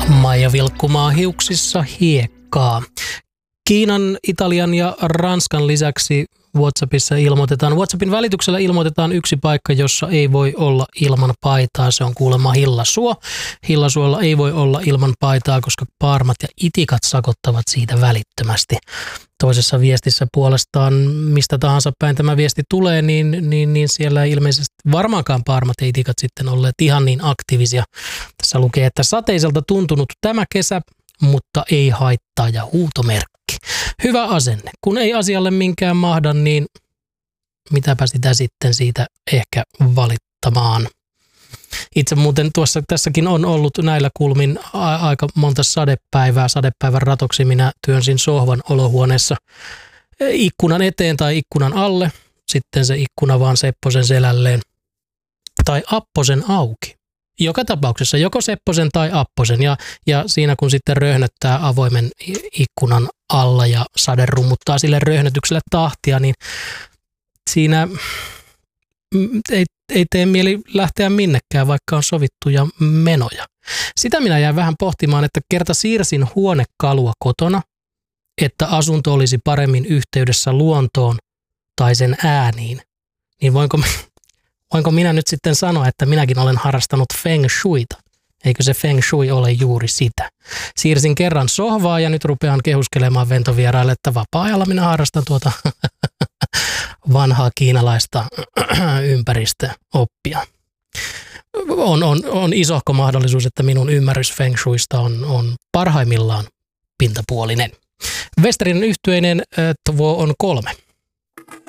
Maija vilkkumaa hiuksissa hiekkaa. Kiinan, Italian ja Ranskan lisäksi WhatsAppin välityksellä ilmoitetaan yksi paikka, jossa ei voi olla ilman paitaa. Se on kuulemma Hillasuo. Hillasuolla ei voi olla ilman paitaa, koska paarmat ja itikat sakottavat siitä välittömästi. Toisessa viestissä puolestaan, mistä tahansa päin tämä viesti tulee, niin siellä ei ilmeisesti varmaankaan paarmat ja itikat sitten olleet ihan niin aktiivisia. Tässä lukee, että sateiselta tuntunut tämä kesä, mutta ei haittaa ja huutomerkki. Hyvä asenne. Kun ei asialle minkään mahda, niin mitäpä sitä sitten siitä ehkä valittamaan. Itse muuten tässäkin on ollut näillä kulmin aika monta sadepäivää. Sadepäivän ratoksi minä työnsin sohvan olohuoneessa ikkunan eteen tai ikkunan alle. Sitten se ikkuna vaan Sepposen selälleen tai Apposen auki. Joka tapauksessa joko Sepposen tai Apposen ja siinä kun sitten röhnöttää avoimen ikkunan alla ja sade rummuttaa sille röhnötykselle tahtia, niin siinä ei tee mieli lähteä minnekään, vaikka on sovittuja menoja. Sitä minä jäin vähän pohtimaan, että kerta siirsin huonekalua kotona, että asunto olisi paremmin yhteydessä luontoon tai sen ääniin, niin voinko minä nyt sitten sanoa, että minäkin olen harrastanut feng shuita? Eikö se feng shui ole juuri sitä? Siirsin kerran sohvaa ja nyt rupean kehuskelemaan ventovieraille, että vapaa-ajalla minä harrastan tuota vanhaa kiinalaista ympäristöoppia. On isohko mahdollisuus, että minun ymmärrys feng shuista on parhaimmillaan pintapuolinen. Westerinen yhtyeinen tuo on 3.